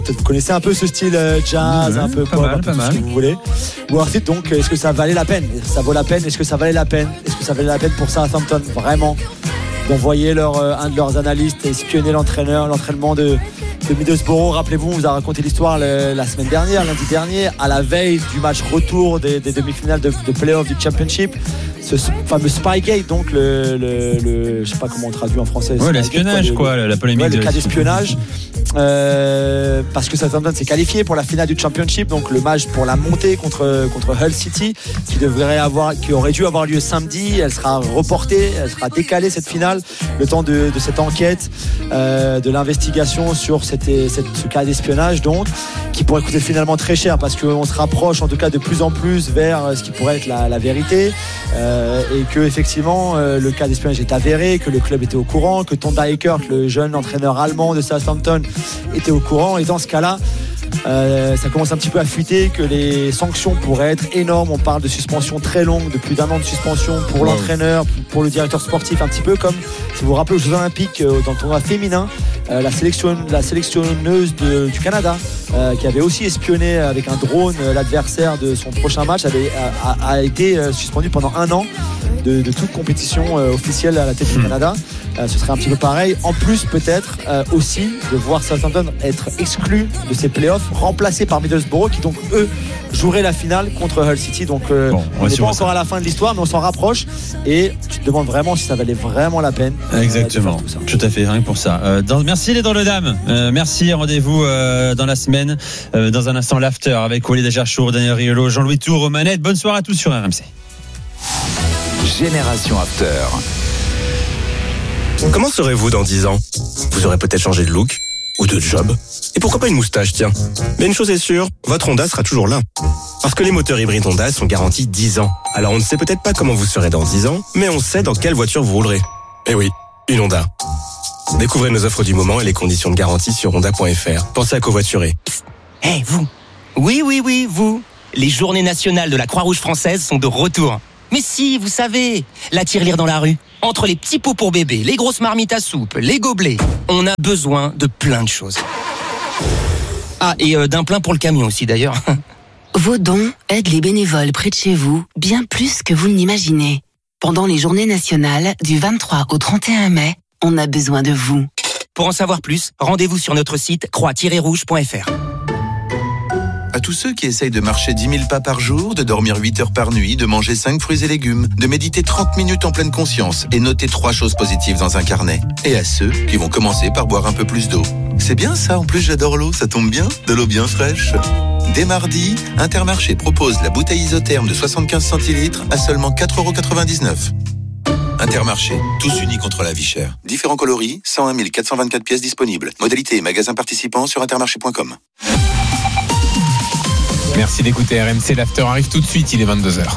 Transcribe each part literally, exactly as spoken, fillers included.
Peut-être vous connaissez un peu ce style jazz, ouais, un peu pas pop, mal, un peu pas tout mal. ce que vous voulez. Worth It, donc, est-ce que ça valait la peine? Ça vaut la peine? Est-ce que ça valait la peine? Est-ce que ça valait la peine pour Southampton, vraiment, d'envoyer leur, euh, un de leurs analystes espionner l'entraîneur, l'entraînement de, de Middlesbrough? Rappelez-vous, on vous a raconté l'histoire le, la semaine dernière, lundi dernier, à la veille du match retour des, des demi-finales de, de play-off du Championship. Ce fameux Spygate, donc le, le, le, je sais pas comment on traduit en français. Ouais, l'espionnage, quoi, le, la polémique. Ouais, le de cas d'espionnage. Euh, parce que Southampton s'est qualifié pour la finale du Championship, donc le match pour la montée contre, contre Hull City, qui devrait avoir, qui aurait dû avoir lieu samedi. Elle sera reportée, elle sera décalée cette finale, le temps de, de cette enquête, euh, de l'investigation sur cette, cette, ce cas d'espionnage, donc, qui pourrait coûter finalement très cher, parce qu'on se rapproche en tout cas de plus en plus vers ce qui pourrait être la, la vérité. Euh, et que effectivement euh, le cas d'espionnage est avéré, que le club était au courant, que Tom Dijkert, le jeune entraîneur allemand de Southampton, était au courant. Et dans ce cas-là, euh, ça commence un petit peu à fuiter, que les sanctions pourraient être énormes. On parle de suspension très longue, de plus d'un an de suspension pour wow. l'entraîneur, pour le directeur sportif, un petit peu comme, si vous vous rappelez, aux Jeux Olympiques, euh, dans le tournoi féminin, euh, la, sélection, la sélectionneuse de, du Canada, euh, qui avait aussi espionné avec un drone euh, l'adversaire de son prochain match, avait, a, a été euh, suspendue pendant un an de, de toute compétition euh, officielle à la tête du mmh. Canada. Euh, ce serait un petit peu pareil. En plus, peut-être euh, aussi de voir Southampton être exclu de ces playoffs, remplacé par Middlesbrough, qui donc eux joueraient la finale contre Hull City. Donc euh, bon, on n'est pas encore ça. à la fin de l'histoire, mais on s'en rapproche. Et tu te demandes vraiment si ça valait vraiment la peine. Exactement. Euh, tout, ça. tout à fait, rien que pour ça. Euh, dans, merci les dans le dame. Euh, merci. Rendez-vous euh, dans la semaine. Euh, dans un instant, l'after avec Walid Acharchour, Daniel Riolo, Jean-Louis Tour aux manettes. Bonne soirée à tous sur R M C. Génération After. Comment serez-vous dans dix ans? Vous aurez peut-être changé de look ou de job. Et pourquoi pas une moustache, tiens. Mais une chose est sûre, votre Honda sera toujours là. Parce que les moteurs hybrides Honda sont garantis dix ans. Alors on ne sait peut-être pas comment vous serez dans dix ans, mais on sait dans quelle voiture vous roulerez. Eh oui, une Honda. Découvrez nos offres du moment et les conditions de garantie sur honda point f r. Pensez à covoiturer. Eh hey, vous. Oui, oui, oui, vous. Les journées nationales de la Croix-Rouge française sont de retour. Mais si, vous savez, la tirelire dans la rue. Entre les petits pots pour bébé, les grosses marmites à soupe, les gobelets, on a besoin de plein de choses. Ah, et euh, d'un plein pour le camion aussi d'ailleurs. Vos dons aident les bénévoles près de chez vous bien plus que vous ne l'imaginez. Pendant les journées nationales du vingt-trois au trente et un mai, on a besoin de vous. Pour en savoir plus, rendez-vous sur notre site croix tiret rouge point f r. À tous ceux qui essayent de marcher dix mille pas par jour, de dormir huit heures par nuit, de manger cinq fruits et légumes, de méditer trente minutes en pleine conscience et noter trois choses positives dans un carnet. Et à ceux qui vont commencer par boire un peu plus d'eau. C'est bien ça, en plus j'adore l'eau, ça tombe bien, de l'eau bien fraîche. Dès mardi, Intermarché propose la bouteille isotherme de soixante-quinze centilitres à seulement quatre euros quatre-vingt-dix-neuf. Intermarché, tous unis contre la vie chère. Différents coloris, cent un mille quatre cent vingt-quatre pièces disponibles. Modalité et magasins participants sur intermarché point com. Merci d'écouter R M C. L'after arrive tout de suite, il est vingt-deux heures.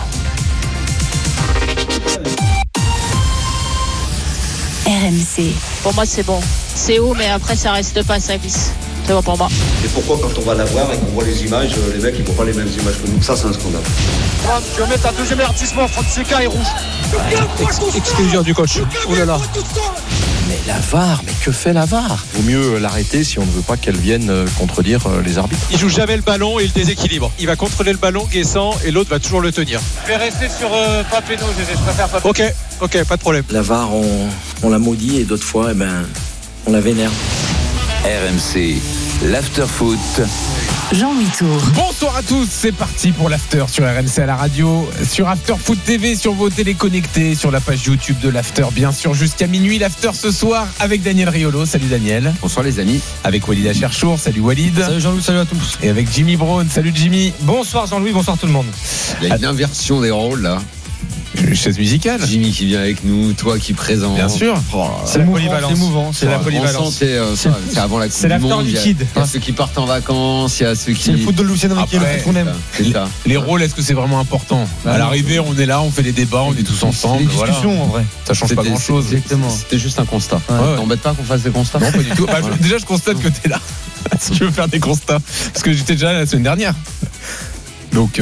R M C. Pour moi, c'est bon. C'est haut, mais après, ça reste pas, ça glisse. C'est bon pour moi. Et pourquoi, quand on va la voir et qu'on voit les images, les mecs, ils voient pas les mêmes images que nous? Ça, c'est un scandale. Tu vas mettre un deuxième avertissement, Fonseca est rouge. Ex- exclusion du coach. Oh là là. Mais la V A R, mais que fait la V A R? Vaut mieux l'arrêter si on ne veut pas qu'elle vienne contredire les arbitres. Il joue jamais le ballon et il déséquilibre. Il va contrôler le ballon, Guessant, et l'autre va toujours le tenir. Je vais rester sur euh, Papeno, je préfère Papeno. Ok, ok, pas de problème. La V A R, on, on la maudit et d'autres fois, eh ben, on la vénère. R M C, l'after-foot. Jean-Louis Tour. Bonsoir à tous, c'est parti pour l'after sur R M C à la radio, sur After Foot T V, sur vos téléconnectés, sur la page YouTube de l'after, bien sûr, jusqu'à minuit. L'after ce soir avec Daniel Riolo. Salut Daniel. Bonsoir les amis. Avec Walid Acharchour. Salut Walid. Salut Jean-Louis, salut à tous. Et avec Jimmy Brown. Salut Jimmy. Bonsoir Jean-Louis, bonsoir tout le monde. Il y a une inversion des rôles là. Chaise musicale. Jimmy qui vient avec nous, toi qui présente. Bien sûr. Oh, c'est, la polyvalence. C'est mouvant. C'est, c'est la polyvalence. C'est, euh, ça, c'est avant la Coupe c'est du Monde. C'est l'after liquide. Il y a ceux qui partent en vacances, il y a ceux qui. C'est le foot de Luciano Riquelme qu'on aime. C'est ça. Les rôles, est-ce que c'est vraiment important? À l'arrivée, on est là, on fait les débats, on est tous ensemble. C'est des discussions voilà. en vrai. Ça change c'était, pas grand-chose. Exactement. C'était juste un constat. Ouais. Ouais. T'embête pas qu'on fasse des constats? Non, pas du tout. Bah, je, déjà, je constate que t'es là. Si tu veux faire des constats, parce que j'étais déjà là la semaine dernière. Donc euh, voilà.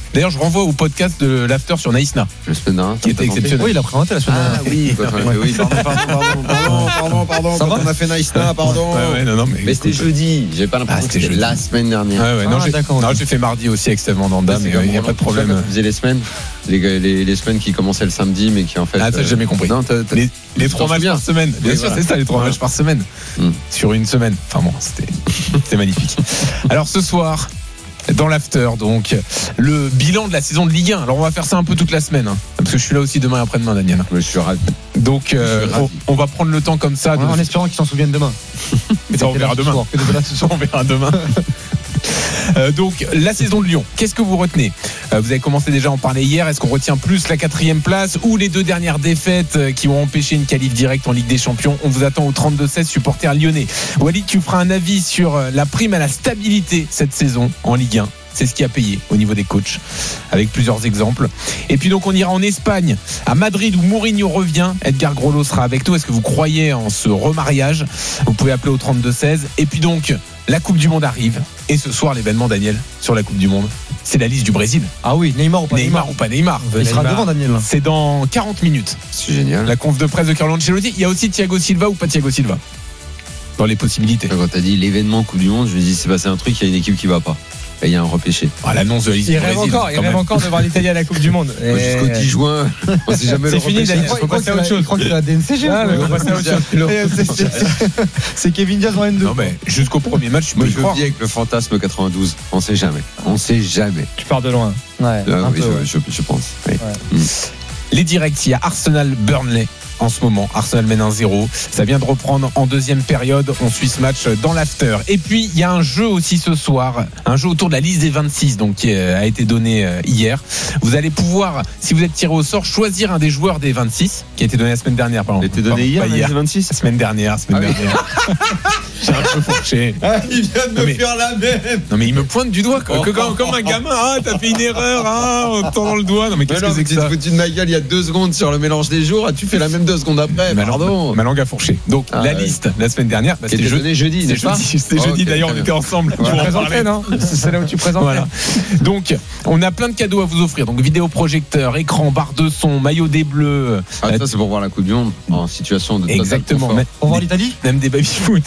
D'ailleurs, je renvoie au podcast de l'After sur Naïsna. La semaine dernière, qui était exceptionnel. Oui, il a présenté la semaine dernière. Ah oui, oui, pardon, pardon, pardon, pardon, pardon, pardon. Ça quand va on a fait Naïsna, pardon. Ouais, ouais, non, non, mais mais c'était jeudi. J'ai pas l'impression Ah, que c'était c'était la jeudi. semaine dernière. Ouais, ouais, non, Ah, j'ai, d'accord. non, j'ai fait mardi aussi avec Steve Mandanda, mais il n'y a pas de problème. Vous faisiez les semaines, les, les, les semaines qui commençaient le samedi, mais qui en fait. Ah, ça, j'ai jamais compris. Non, t'as, t'as, Les, les tu trois t'en matchs souviens. par semaine. Bien Oui, sûr, voilà. c'est ça, les trois Voilà. matchs par semaine. Mm. Sur une semaine. Enfin bon, c'était, c'était magnifique. Alors ce soir, dans l'after, donc, le bilan de la saison de Ligue un. Alors on va faire ça un peu toute la semaine, hein, parce que je suis là aussi demain et après-demain, Daniel. Mais je suis ravi. Donc euh, Je suis ravi. on, on va prendre le temps comme ça. Ouais, de- en espérant qu'ils s'en souviennent demain. Ça, on verra demain. Que de là ce soir. On verra demain. Euh, donc la saison de Lyon, qu'est-ce que vous retenez ? Euh, Vous avez commencé déjà à en parler hier. Est-ce qu'on retient plus la quatrième place ou les deux dernières défaites euh, qui ont empêché une qualif directe en Ligue des Champions ? On vous attend au trente-deux seize, supporters lyonnais. Walid, tu feras un avis sur euh, la prime à la stabilité cette saison en Ligue un. C'est ce qui a payé au niveau des coachs, avec plusieurs exemples. Et puis donc on ira en Espagne, à Madrid où Mourinho revient. Edgar Grollo sera avec nous. Est-ce que vous croyez en ce remariage ? Vous pouvez appeler au trente-deux seize. Et puis donc la Coupe du Monde arrive. Et ce soir l'événement, Daniel, sur la Coupe du Monde, c'est la liste du Brésil. Ah oui, Neymar ou pas Neymar, Neymar, ou pas Neymar. Il sera devant, Daniel. C'est dans quarante minutes. C'est génial. La conf de presse de Carlo Ancelotti. Il y a aussi Thiago Silva ou pas Thiago Silva dans les possibilités. Quand t'as dit l'événement Coupe du Monde, je me dis c'est passé un truc, il y a une équipe qui va pas. Et il y a un repêché. Ah, l'annonce de la liste Il du rêve Brésil. encore, il quand rêve même. encore de voir l'Italie à la Coupe du Monde. Moi, Et- jusqu'au dix juin, on sait jamais C'est le fini, repêché. Daniel. Il croit qu'il a- il croit qu'il a la D N C G. Ah, mais on va passer à autre chose. Et c'est- c'est- c'est- C'est Kevin Diaz en N deux. Non mais jusqu'au premier match, tu peux Moi, y je veux croire. bien avec le fantasme quatre-vingt-douze. On sait jamais. On sait jamais. Tu pars de loin. Ouais, Ah un oui, peu, ouais. je, je, je pense. Oui. Ouais. Mm. Les directs, il y a Arsenal Burnley en ce moment. Arsenal mène un zéro. Ça vient de reprendre en deuxième période. On suit ce match dans l'after. Et puis, il y a un jeu aussi ce soir. Un jeu autour de la liste des vingt-six, donc, qui a été donné hier. Vous allez pouvoir, si vous êtes tiré au sort, choisir un des joueurs des vingt-six, qui a été donné la semaine dernière. Pardon. Il a été donné Pardon, hier, pas la liste des vingt-six La semaine dernière, la semaine Ah oui. dernière. J'ai un peu fourché. Ah, il vient de Non, me mais- faire la même. Non, mais il me pointe du doigt, quoi. Oh. Que comme, comme un gamin. Ah, t'as fait une erreur, ah, en tendant le doigt. Non, mais qu'est-ce Mais non, que c'est tu que te ça? foutu de ma gueule il y a deux secondes sur le mélange des jours. Ah, tu fais la même deux secondes après. Ma langue- Pardon. Ma langue a fourché. Donc, Ah, la ouais. liste, la semaine dernière, bah, Qui c'était était jeudi. donné jeudi, C'était n'est-ce pas jeudi, c'était Oh, jeudi. ok, D'ailleurs, très on bien. était ensemble. Ouais. Tu en Présentais, parlais. non C'est là où tu présentes. Voilà. Donc, on a plein de cadeaux à vous offrir. Donc, vidéoprojecteur, écran, barre de son, maillot des Bleus. Ah, euh, ça, c'est pour voir la Coupe du Monde en situation de total Exactement. confort. Même, Pour voir l'Italie. même des baby-foot.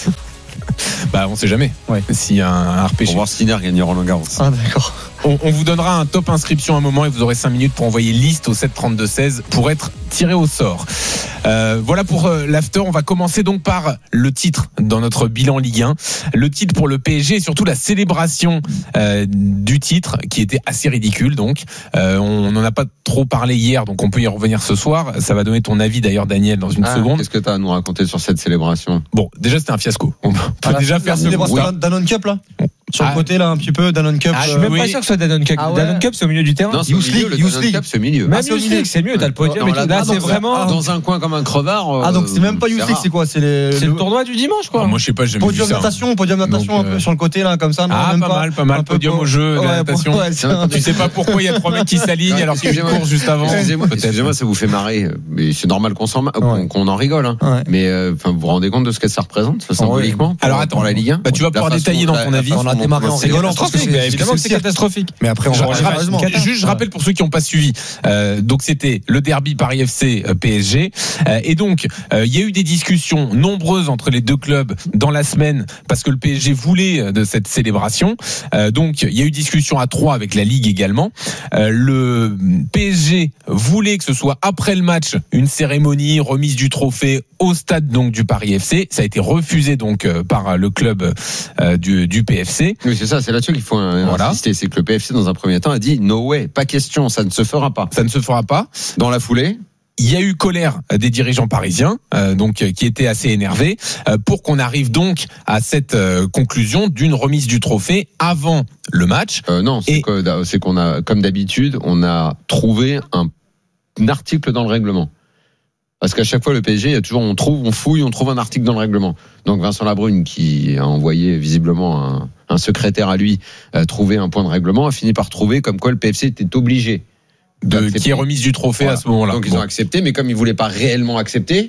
Bah, on sait jamais. Ouais. S'il y a un, un repêché. Pour voir Sinner gagner Roland Garros. Ah d'accord. On, on vous donnera un top inscription à un moment et vous aurez cinq minutes pour envoyer liste au sept trente-deux seize pour être tiré au sort. Euh, voilà pour euh, l'after. On va commencer donc par le titre dans notre bilan Ligue un. Le titre pour le P S G et surtout la célébration euh, du titre qui était assez ridicule. Donc, euh, on n'en a pas trop parlé hier, donc on peut y revenir ce soir. Ça va donner ton avis d'ailleurs, Daniel, dans une Ah, seconde. Qu'est-ce que tu as à nous raconter sur cette célébration? Bon, déjà c'était un fiasco. On peut Ah, la- déjà la faire ce célébration constat. Dan- Danone Cup là. Sur Ah. le côté là un petit peu Danone Cup. Ah, je suis euh, même oui. pas sûr que ce soit Danone Cup. Ah ouais. Danone Cup, c'est au milieu du terrain. Non, c'est au Youth milieu, League, le Youth Danone League. Cup, c'est au milieu. Même Ah, c'est au Youth milieu. League, c'est mieux, t'as le podium Non, et là, tout. Là, dans c'est un- vraiment. dans un coin comme un crevard. Ah donc c'est même pas Youth c'est League, rare. c'est quoi? C'est les- C'est le tournoi du dimanche, quoi. Ah, moi je sais pas, j'ai jamais vu Podium ça. natation, podium natation Donc, un peu euh, sur le côté là comme ça. Non, Ah, même pas mal, pas mal. Un peu Podium pour- au jeu, de Ouais, la natation. pour- ouais, c'est un- Tu sais pas pourquoi il y a trois mecs qui s'alignent alors qu'il y a une Excusez-moi. course juste avant. Excusez-moi, Peut-être. excusez-moi, ça vous fait marrer, mais c'est normal qu'on s'en, qu'on, Ouais. qu'on en rigole. Hein. Ouais. Mais euh, enfin, vous vous rendez compte de ce que ça représente, ça, symboliquement, pour, Alors, pour attends. la Ligue un. Bah, tu vas La pouvoir façon- détailler dans la- ton la avis. façon On a dont démarré en c'est- rigolant. Catastrophique, parce que c'est- évidemment que c'est c'est- catastrophique. Mais après on Je, va je- sérieusement. je- juste, je rappelle pour ceux qui n'ont pas suivi. Euh, donc c'était le derby Paris F C euh, P S G, Euh, et donc euh, il y a eu des discussions nombreuses entre les deux clubs dans la semaine parce que le P S G voulait euh, de cette célébration. Euh, donc il y a eu discussion à trois avec la Ligue également. Euh, le P S G voulait que ce soit après le match une cérémonie remise du trophée au stade donc du Paris F C. Ça a été refusé donc euh, par le club euh, du, du P F C. Oui, c'est ça, c'est là-dessus qu'il faut euh, Voilà. insister. C'est que le P F C, dans un premier temps, a dit no way, pas question, ça ne se fera pas. Ça ne se fera pas. Dans la foulée, Il y a eu colère des dirigeants parisiens, euh, donc euh, qui étaient assez énervés, euh, pour qu'on arrive donc à cette euh, conclusion d'une remise du trophée avant le match. euh, non, c'est, Et- que- c'est qu'on a, comme d'habitude, on a trouvé un, un article dans le règlement. Parce qu'à chaque fois, le P S G, il y a toujours, on trouve, on fouille, on trouve un article dans le règlement. Donc Vincent Labrune, qui a envoyé visiblement un, un secrétaire à lui euh, trouver un point de règlement, a fini par trouver comme quoi le P F C était obligé De, d'accepter. qui est remise du trophée Voilà. à ce moment-là. Donc ils Bon. ont accepté, mais comme ils voulaient pas réellement accepter,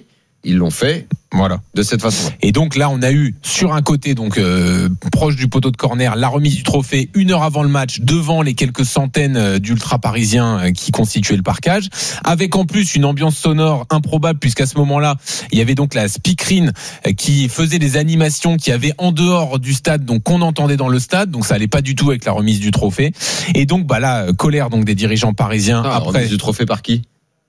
ils l'ont fait. Voilà, de cette façon. Et donc là, on a eu sur un côté, donc euh, proche du poteau de corner, la remise du trophée une heure avant le match, devant les quelques centaines d'ultra parisiens qui constituaient le parquage, avec en plus une ambiance sonore improbable, puisqu'à ce moment-là, il y avait donc la speakerine qui faisait des animations qui avaient en dehors du stade, donc qu'on entendait dans le stade, donc ça allait pas du tout avec la remise du trophée. Et donc bah là, colère donc des dirigeants parisiens. Ah, après la remise du trophée par qui?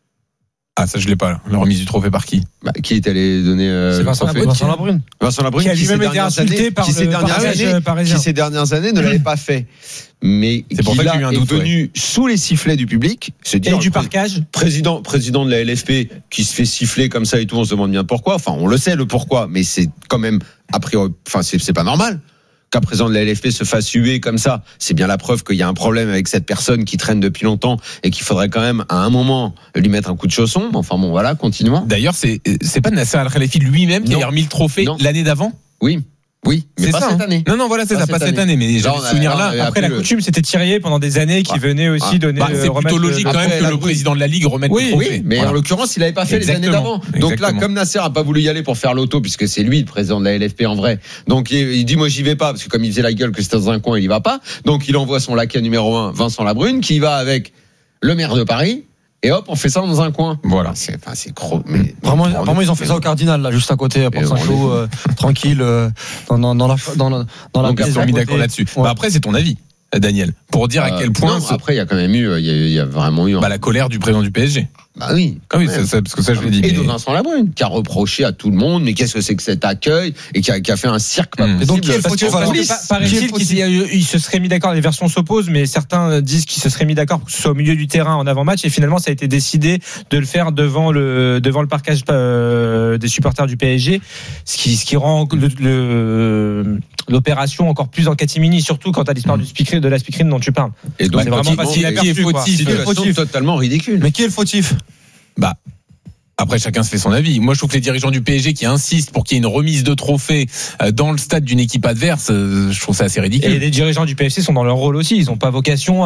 Ah, ça je l'ai pas là. La remise du trophée par qui? Bah, qui est allé donner euh, C'est Vincent Labrune. Vincent Labrune. Vincent Labrune Qui a qui, lui-même ces été dernières insulté années, par qui, ces le dernières parquage années, parisien. qui ces dernières années ne l'avait pas fait. Mais c'est pour qui ça que j'ai là eu un est doute, venu sous les sifflets du public, se dire Et du parquage. président président de la L F P qui se fait siffler comme ça et tout, on se demande bien pourquoi. Enfin, on le sait le pourquoi, mais c'est quand même a priori, enfin c'est c'est pas normal qu'un président de la L F P se fasse huer comme ça. C'est bien la preuve qu'il y a un problème avec cette personne qui traîne depuis longtemps et qu'il faudrait quand même à un moment lui mettre un coup de chausson. Enfin bon, voilà, continuons. D'ailleurs, c'est c'est pas Nasser Al-Khelaifi lui-même qui Non. a remis le trophée Non. l'année d'avant? Oui. Oui, mais c'est pas ça, cette hein. année. Non, non, voilà, c'est Pas ça, pas cette cette année. année, mais j'ai Là, le on a- souvenir là, on là. a Après, la le- coutume, c'était Thirier pendant des années qui Ah. venait aussi Ah. donner. Bah, c'est euh, remettre plutôt le- logique le- quand même Après, que la le Brune. président de la Ligue remette Oui, le trophée. oui, mais Voilà. en l'occurrence, il n'avait pas fait les années Exactement. d'avant. Donc là, Exactement. comme Nasser a pas voulu y aller pour faire l'auto, puisque c'est lui le président de la L F P en vrai, donc il, il dit moi j'y vais pas, parce que comme il faisait la gueule que c'était dans un coin, il y va pas. Donc il envoie son laquais numéro un, Vincent Labrune, qui va avec le maire de Paris. Et hop, on fait ça dans un coin. Voilà. C'est, enfin, c'est gros. Mais, Vraiment, mais- apparemment, ils ont fait ça au Cardinal, là, juste à côté, à Et on Port-Saint-Cloud, euh, tranquille, euh, dans, dans, dans la, dans la, dans la Donc, ils pièce sont d'à mis côté. d'accord là-dessus. Ouais. Bah, après, c'est ton avis, Daniel, pour dire à Euh, quel point non, ce- après, il y a quand même eu, il y a, il y a vraiment eu. un- bah, la colère du président du P S G. Bah oui. Ah oui, quand ça, même. ça, parce que ça, je l'ai dit. Et de mais- Vincent Labrune, qui a reproché à tout le monde, mais qu'est-ce que c'est que cet accueil, et qui a, qui a fait un cirque pas Mmh. possible. Et donc, qui est le Parce fautif, que- alors Parce que, pa- paraît-il qu'il s'est- il se serait mis d'accord, les versions s'opposent, mais certains disent qu'il se serait mis d'accord pour que ce soit au milieu du terrain en avant-match, et finalement ça a été décidé de le faire devant le, devant le parquage euh, des supporters du P S G, ce qui, ce qui rend le- le- l'opération encore plus en catimini, surtout quand à l'histoire du speakerine, de la speakerine dont tu parles. Et donc, C'est vraiment pas effectivement, si qui est inaperçu, quoi. fautif, Qui est le situation fautif totalement ridicule. Mais qui est le fautif? Bah. Après, chacun se fait son avis. Moi, je trouve que les dirigeants du P S G qui insistent pour qu'il y ait une remise de trophée euh, dans le stade d'une équipe adverse, euh, je trouve ça assez ridicule. Et les dirigeants du P F C sont dans leur rôle aussi, ils n'ont pas vocation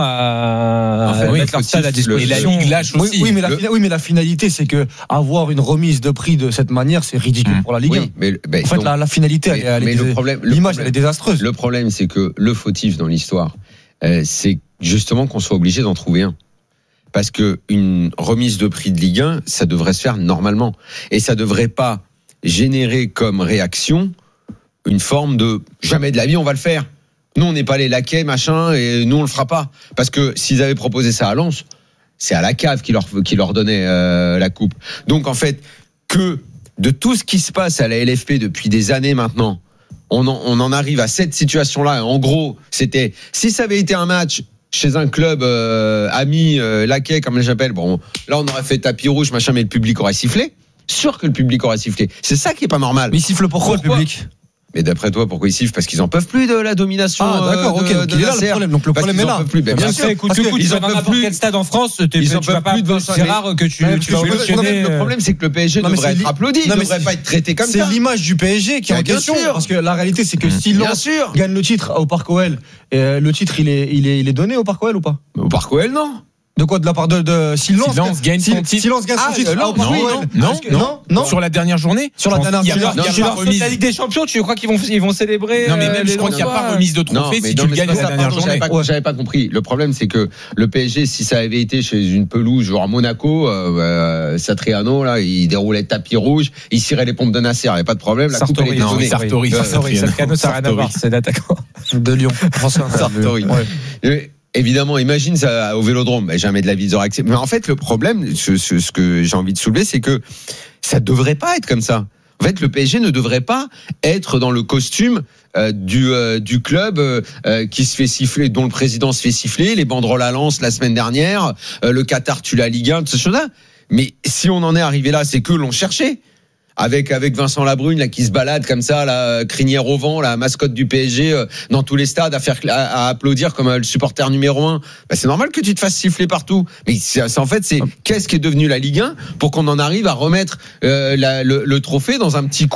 à, Enfin, à oui, mettre leur fautif, stade à le- disposition. Et la Ligue lâche Oui, aussi. oui, mais la, Le- fina- oui, mais la finalité, c'est que avoir une remise de prix de cette manière, c'est ridicule Mmh. pour la Ligue Oui, un. mais, ben, En fait, donc, la, la finalité, mais- elle, elle mais est le dés- problème- le l'image, problème- elle est désastreuse. le problème, c'est que le fautif dans l'histoire, euh, c'est justement qu'on soit obligé d'en trouver un. Parce que une remise de prix de Ligue un, ça devrait se faire normalement. Et ça devrait pas générer comme réaction une forme de jamais de la vie on va le faire. Nous on n'est pas les laquais machin et nous on le fera pas. Parce que s'ils avaient proposé ça à Lens, c'est à la cave qui leur qui leur donnait euh, la coupe. Donc en fait que de tout ce qui se passe à la L F P depuis des années maintenant, on en, on en arrive à cette situation-là. En gros, c'était si ça avait été un match chez un club euh, ami euh, laquais comme j'appelle, bon là on aurait fait tapis rouge machin, mais le public aurait sifflé. Sûr que le public aurait sifflé. C'est ça qui est pas normal. Mais il siffle pourquoi, le public? Mais d'après toi, pourquoi ils sifflent? Parce qu'ils en peuvent plus de la domination. Ah, d'accord, euh, ok, de, donc de il est là le Nasser. problème. Donc le Parce problème qu'ils est en là. peuvent plus. Ben, bien Après, sûr. écoute, Parce écoute, qu'ils tu en vas dans peuvent n'importe plus. quel stade en France, t'es- Ils en tu vas peuvent pas, plus de Vincent. c'est Mais- rare que tu, Mais tu vas le auditionner, problème, le euh, problème, c'est que le P S G Non, mais devrait c'est être li- applaudi. Il Non, mais devrait c'est- pas être traité comme C'est ça. l'image du P S G qui est en Mais bien question. sûr. Parce que la réalité, c'est que si Bien Lens sûr. gagne le titre au Parc O L, et le titre, il est, il est, il est donné au Parc O L ou pas? Au Parc O L, non. De quoi? De la part de, de si Lens, Si Lens gagne si- son titre. si Lens gagne son Ah, titre, non, là, au Parc non, O L. non, Parce que- non, non, non. Sur la dernière journée, Sur la je pense dernière qu'il y a journée. pas- il y a Tu pas leur sautes remise. la Ligue des Champions, tu crois qu'ils vont, ils vont célébrer Non, mais euh, même, les je crois qu'il n'y a Lensois. pas remise de Non, trophée mais si non, tu le mais gagnes c'est la ça, dernière pardon, j'avais journée. pas, j'avais pas compris. Le problème, c'est que le P S G, si ça avait été chez une pelouse, genre Monaco, euh, euh, Satriano, là, il déroulait le tapis rouge, il cirait les pompes de Nasser, il n'y avait pas de problème, la coupe, elle Sartori, était non, donnée. Sartori, Euh, Sartori, Satriano, ça n'a rien à voir, c'est l'attaquant. De Lyon. François. Sartori. Ouais. Et évidemment, imagine ça au Vélodrome. Mais jamais de la vie ils auraient accepté. Mais en fait, le problème, ce, ce, ce que j'ai envie de soulever, c'est que ça devrait pas être comme ça. En fait, le P S G ne devrait pas être dans le costume euh, du euh, du club euh, euh, qui se fait siffler, dont le président se fait siffler, les banderoles à Lens la semaine dernière, euh, le Qatar tue la Ligue un, toutes ces choses-là. Mais si on en est arrivé là, c'est que l'on cherchait. Avec avec Vincent Labrune là qui se balade comme ça, la crinière au vent, la mascotte du P S G euh, dans tous les stades à faire à, à applaudir comme euh, le supporter numéro un. Bah, c'est normal que tu te fasses siffler partout. Mais c'est, c'est en fait c'est qu'est-ce qui est devenu la Ligue un pour qu'on en arrive à remettre euh, la, le, le trophée dans un petit coin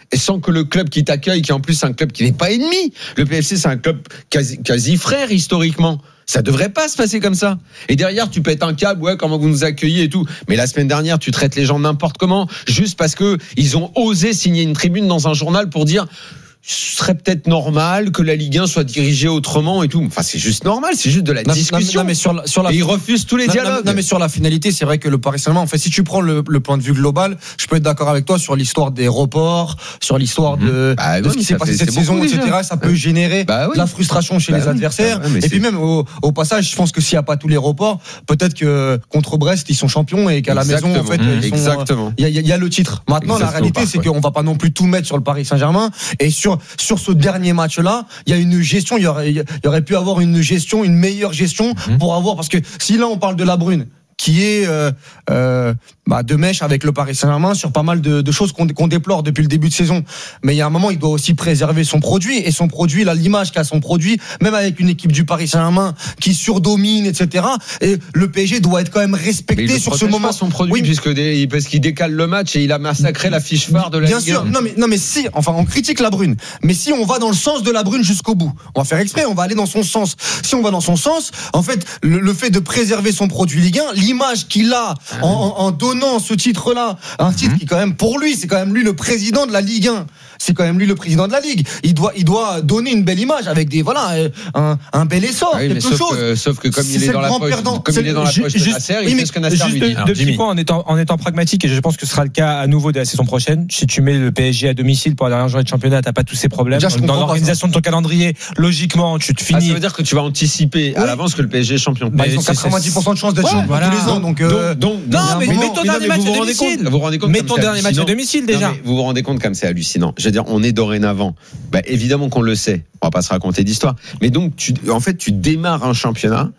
et sans que le club qui t'accueille, qui est en plus un club qui n'est pas ennemi, le P F C c'est un club quasi, quasi frère historiquement. Ça devrait pas se passer comme ça. Et derrière, tu pètes un câble, ouais, comment vous nous accueillez et tout. Mais la semaine dernière, tu traites les gens n'importe comment, juste parce que ils ont osé signer une tribune dans un journal pour dire ce serait peut-être normal que la Ligue un soit dirigée autrement et tout. Enfin, c'est juste normal, c'est juste de la non, discussion. Non, mais sur la, sur la, et ils refusent tous les non, dialogues. Non, non, mais sur la finalité, c'est vrai que le Paris Saint-Germain, en fait, si tu prends le, le point de vue global, je peux être d'accord avec toi sur l'histoire des reports, sur l'histoire de, bah, de oui, ce qui s'est passé fait, cette saison, et cetera. Ça peut générer bah, oui. de la frustration chez bah, les oui. adversaires. Bah, ouais, et puis même, au, au passage, je pense que s'il n'y a pas tous les reports, peut-être que contre Brest, ils sont champions et qu'à la maison, en fait, mmh, ils sont, exactement. Il y, y a le titre. Maintenant, exactement la réalité, pas, c'est ouais. qu'on va pas non plus tout mettre sur le Paris Saint-Germain. Et sur, sur ce dernier match-là, il y a une gestion, il y aurait, il y aurait pu avoir une gestion, une meilleure gestion mmh. pour avoir, parce que si là on parle de La Brune, qui est euh, euh, bah, de mèche avec le Paris Saint-Germain sur pas mal de, de choses qu'on, qu'on déplore depuis le début de saison. Mais il y a un moment, il doit aussi préserver son produit, et son produit, là, l'image qu'a son produit, même avec une équipe du Paris Saint-Germain qui surdomine, et cetera. Et le P S G doit être quand même respecté sur ce moment. Pas son produit, oui, puisque des, parce qu'il décale le match et il a massacré la fiche phare de la Bien Ligue sûr, un. non mais non mais si, enfin on critique La Brune, mais si on va dans le sens de La Brune jusqu'au bout, on va faire exprès, on va aller dans son sens. Si on va dans son sens, en fait, le, le fait de préserver son produit Ligue un, l'image qu'il a en, en, en donnant ce titre-là, un titre mmh. qui quand même pour lui, c'est quand même lui le président de la Ligue un. C'est quand même lui le président de la Ligue. Il doit, il doit donner une belle image avec des, voilà, un, un bel essor, ah oui, quelque sauf chose. Que, sauf que comme il est, est dans la poche, perdant. comme il est dans la poche de Nasser, il fait ce que Nasser lui dit. Deux petits points en étant, en étant pragmatique, et je pense que ce sera le cas à nouveau de la saison prochaine. Si tu mets le P S G à domicile pour la dernière journée de championnat, t'as pas tous ces problèmes. Déjà, dans l'organisation de ton calendrier, logiquement, tu te finis. Ah, ça veut dire que tu vas anticiper à oui. l'avance que le P S G est champion. Bah, ils ont quatre-vingt-dix pour cent de chance d'être champion tous les ans. Donc, non, mais mets ton dernier match à domicile. Vous vous rendez compte? Mets ton dernier match à domicile déjà. Vous vous rendez compte comme c'est hallucinant. Je veux dire, on est dorénavant. Bah, évidemment qu'on le sait. On va pas se raconter d'histoire. Mais donc, tu, en fait, tu démarres un championnat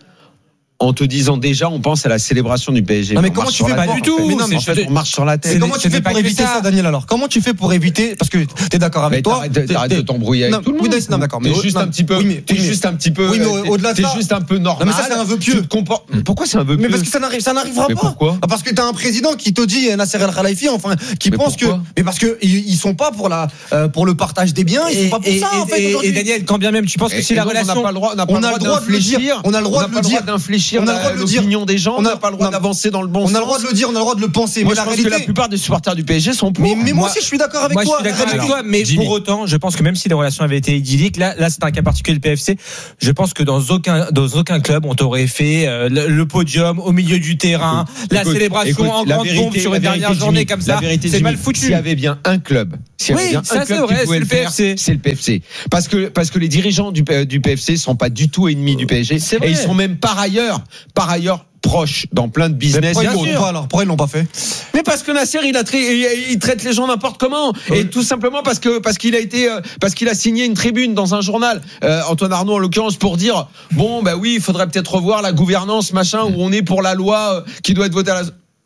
en te disant déjà, on pense à la célébration du P S G. Non mais comment tu fais pas du tout? Mais non, mais en fait, on marche sur la tête. Mais comment tu fais pour éviter ça, Daniel, alors? Comment tu fais pour éviter, parce que t'es d'accord avec toi? Arrête de t'embrouiller avec tout le monde. Non, d'accord. T'es juste un petit peu, t'es juste un petit peu, oui, mais au-delà de ça, t'es juste un peu normal. Non, mais ça, c'est un vœu pieux. Pourquoi c'est un vœu pieux? Mais parce que ça n'arrive, ça n'arrivera pas. Pourquoi? Parce que t'as un président qui te dit, Nasser El Khelaïfi, enfin, qui pense que, mais parce que ils sont pas pour la, pour le partage des biens, ils sont pas pour ça, en fait, aujourd'hui. Et Daniel, quand bien même, tu penses que si la relation, on n'a pas le droit, on a le droit de le dire, on a le droit de le dire, d'infléchir, on a le droit de le dire. Des gens, on n'a pas le droit d'avancer dans le bon sens. On a le droit de le dire, on a le droit de le penser. Moi, mais je la pense réalité, que la plupart des supporters du P S G sont pour. Mais, mais moi, moi aussi, je suis d'accord avec moi, toi. Je suis d'accord avec toi, mais Jimmy. Pour autant, je pense que même si les relations avaient été idylliques, là, là, c'est un cas particulier du P F C. Je pense que dans aucun, dans aucun club, on t'aurait fait euh, le, le podium au milieu du terrain, écoute, la écoute, célébration écoute, en grande pompe sur une dernière journée comme ça. C'est mal foutu. S'il y avait bien un club, s'il y avait bien un club qui pouvait le faire, c'est le P F C. Parce que parce que les dirigeants du du P F C sont pas du tout ennemis du P S G et ils sont même par ailleurs, par ailleurs. Proche dans plein de business. Mais pourquoi ils l'ont pas alors? Pourquoi ils l'ont pas fait? Mais parce que Nasser il a tra- il traite les gens n'importe comment oui. Et tout simplement parce que parce qu'il a été euh, parce qu'il a signé une tribune dans un journal euh, Antoine Arnaud en l'occurrence pour dire bon bah oui il faudrait peut-être revoir la gouvernance machin où on est pour la loi euh, qui doit être votée à la.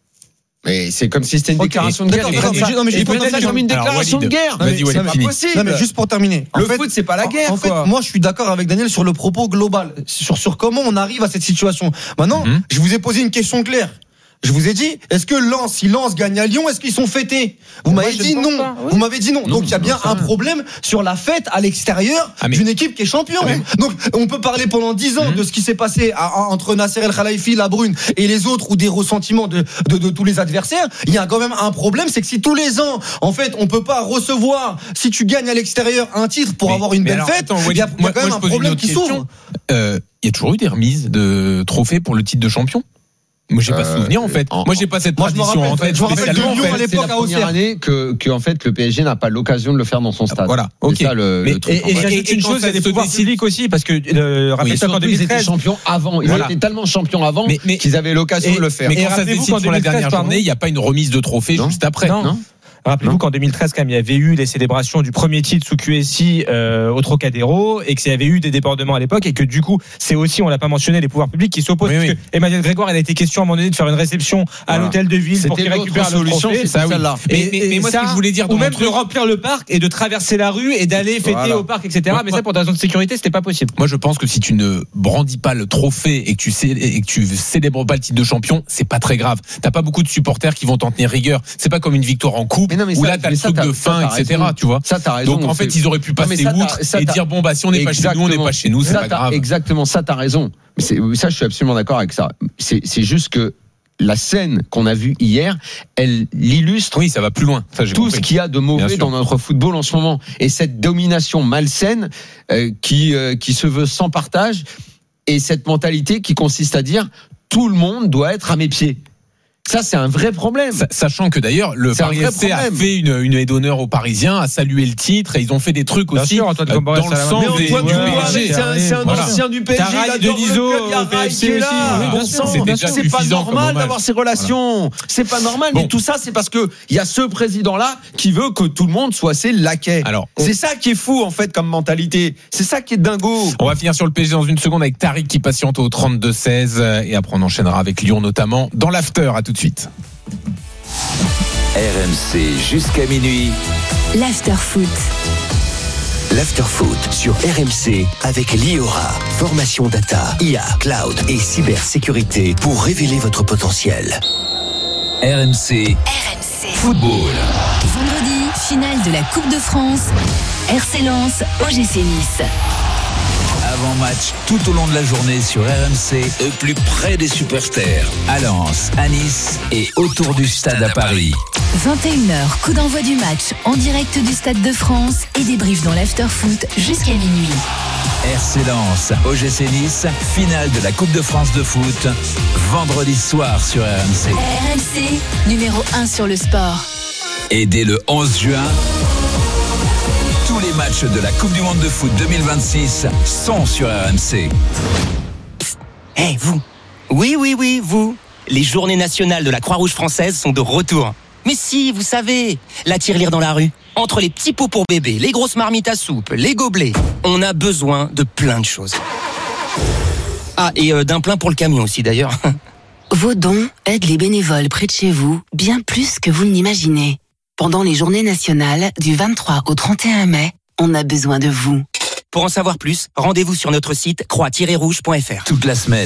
Mais c'est comme si c'était une okay. déclaration de guerre. D'accord, non, mais, non, mais et prennent ça comme une déclaration Alors, de guerre. Non, mais c'est pas possible. Non, mais juste pour terminer. Le fait, foot, c'est pas la guerre. En, en fait, moi, je suis d'accord avec Daniel sur le propos global, sur sur comment on arrive à cette situation. Maintenant, mm-hmm. je vous ai posé une question claire. Je vous ai dit, est-ce que Lens, si Lens gagne à Lyon, est-ce qu'ils sont fêtés? Vous m'avez dit non. Oui. Vous m'avez dit non. non Donc il y a bien un problème sur la fête à l'extérieur ah, mais... d'une équipe qui est champion. Ah, mais... Donc on peut parler pendant dix ans mmh. de ce qui s'est passé à, entre Nasser El Khelaïfi, La Brune et les autres ou des ressentiments de, de, de tous les adversaires. Il y a quand même un problème, c'est que si tous les ans, en fait, on peut pas recevoir, si tu gagnes à l'extérieur un titre pour mais, avoir une belle alors, fête, il y a, moi, y a quand même un problème qui s'ouvre. Il euh, y a toujours eu des remises de trophées pour le titre de champion. Moi, j'ai pas euh, souvenir en fait. En, moi, j'ai pas cette tradition en fait. Je me rappelle de Lyon à l'époque à Auxerre. C'est la première année que, que en fait le P S G n'a pas l'occasion de le faire dans son stade. Voilà. Ok. C'est ça le, mais, le truc. Et, et j'ajoute une chose, il y a des pouvoirs civiques aussi parce que euh, rappelez-toi qu'en deux mille treize, ils étaient champions avant. Ils voilà. étaient tellement champions avant mais, mais, qu'ils avaient l'occasion et, de le faire. Mais quand ça se décide sur la dernière journée, il n'y a pas une remise de trophée juste après. Non. Rappelez-vous qu'en deux mille treize, quand même, il y avait eu les célébrations du premier titre sous Q S I euh, au Trocadéro et qu'il y avait eu des débordements à l'époque et que du coup, c'est aussi, on l'a pas mentionné, les pouvoirs publics qui s'opposent. Oui, parce oui. que Emmanuel Grégoire, il a été question à un moment donné de faire une réception à voilà. l'hôtel de ville C'était pour qu'il récupère le trophée. C'est ça, oui. Mais, mais, mais moi, ça, ce que je voulais dire, ou même de remplir le parc et de traverser la rue et d'aller fêter voilà. au parc, et cetera. Moi, mais ça, pour des raisons de sécurité, c'était pas possible. Moi, je pense que si tu ne brandis pas le trophée et que tu sais, et que tu célèbres pas le titre de champion, c'est pas très grave. T'as pas beaucoup de supporters qui vont t'en tenir rigueur. C'est pas comme une victoire en coupe Mais non, mais où ça- là t'as mais le ça, truc t'as- de ça, fin, t'as et cetera. raison. Tu vois. Ça, t'as raison. Donc en fait, ils auraient pu Non, mais passer ça, t'as- outre ça, et t'as- dire bon bah si on n'est pas chez nous, on n'est pas chez nous, c'est Ça, pas t'as- grave. Exactement, ça, t'as raison. Mais c'est- ça, je suis absolument d'accord avec ça. C'est c'est juste que la scène qu'on a vue hier, elle illustre Oui, ça va plus loin. Ça, j'ai tout compris. ce qu'il y a de Bien mauvais sûr. dans notre football en ce moment. Et cette domination malsaine euh, qui, euh, qui se veut sans partage, et cette mentalité qui consiste à dire tout le monde doit être à mes pieds. Ça, c'est un vrai problème. Sa- Sachant que d'ailleurs, le C'est un Paris vrai F C a problème. fait une, une aide d'honneur aux Parisiens, a salué le titre, et ils ont fait des trucs Bien aussi sûr, Antoine euh, Comboiré, dans le ça l'a sens même- des, Mais du Antoine Comboiré, P S G. c'est un- c'est un Voilà. ancien du P S G, T'as il Rai adore Denisot le club, il y a au P Rai F C qui est aussi. là. Oui, bien Bon sûr. sang, C'était déjà C'est pas suffisant comme normal hommage. d'avoir ces relations. C'est pas normal. Bon. Mais tout ça, c'est parce que il y a ce président-là qui veut que tout le monde soit ses laquais. Alors, on- c'est ça qui est fou en fait comme mentalité. C'est ça qui est dingo. On va finir sur le P S G dans une seconde avec Tariq qui patiente au trente-deux seize, et après on enchaînera avec Lyon notamment dans l'after. À tout de suite. R M C jusqu'à minuit. L'after-foot. L'after-foot sur R M C avec Liora. Formation data, I A, cloud et cybersécurité pour révéler votre potentiel. R M C R M C. Football. Vendredi, finale de la Coupe de France. R C Lens, O G C Nice. Avant-match tout au long de la journée sur R M C, au plus près des superstars. À Lens, à Nice et autour du stade à Paris. vingt et une heures, coup d'envoi du match en direct du Stade de France et débrief dans l'after-foot jusqu'à minuit. R C Lens, O G C Nice, finale de la Coupe de France de foot, vendredi soir sur R M C. R M C, numéro un sur le sport. Et dès le onze juin, tous les matchs de la Coupe du Monde de foot deux mille vingt-six sont sur R M C. Eh, vous. Oui, oui, oui, vous. Les journées nationales de la Croix-Rouge française sont de retour. Mais si, vous savez, la tirelire dans la rue, entre les petits pots pour bébé, les grosses marmites à soupe, les gobelets, on a besoin de plein de choses. Ah, et euh, d'un plein pour le camion aussi d'ailleurs. Vos dons aident les bénévoles près de chez vous bien plus que vous ne l'imaginez. Pendant les journées nationales du vingt-trois au trente et un mai, on a besoin de vous. Pour en savoir plus, rendez-vous sur notre site croix tiret rouge point f r. Toute la semaine.